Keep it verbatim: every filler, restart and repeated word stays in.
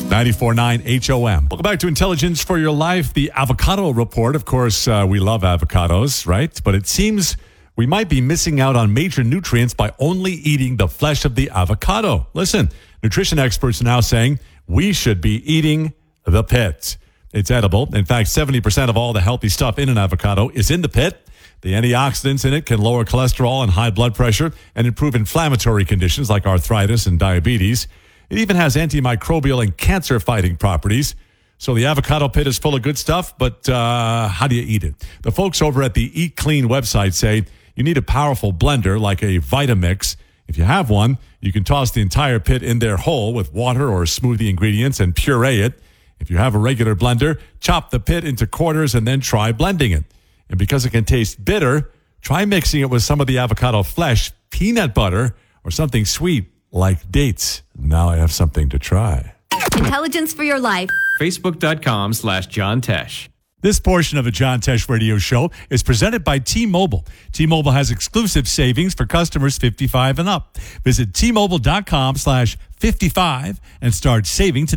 ninety-four point nine H O M. Welcome back to Intelligence for Your Life, the avocado report. Of course, uh, we love avocados, right? But it seems we might be missing out on major nutrients by only eating the flesh of the avocado. Listen, nutrition experts are now saying we should be eating the pit. It's edible. In fact, seventy percent of all the healthy stuff in an avocado is in the pit. The antioxidants in it can lower cholesterol and high blood pressure and improve inflammatory conditions like arthritis and diabetes. It even has antimicrobial and cancer-fighting properties. So the avocado pit is full of good stuff, but uh, how do you eat it? The folks over at the Eat Clean website say you need a powerful blender like a Vitamix. If you have one, you can toss the entire pit in there whole with water or smoothie ingredients and puree it. If you have a regular blender, chop the pit into quarters and then try blending it. And because it can taste bitter, try mixing it with some of the avocado flesh, peanut butter, or something sweet like dates. Now I have something to try. Intelligence for Your Life. Facebook.com slash John Tesh. This portion of the John Tesh Radio Show is presented by T-Mobile. T-Mobile has exclusive savings for customers fifty-five and up. Visit T-Mobile.com slash 55 and start saving today.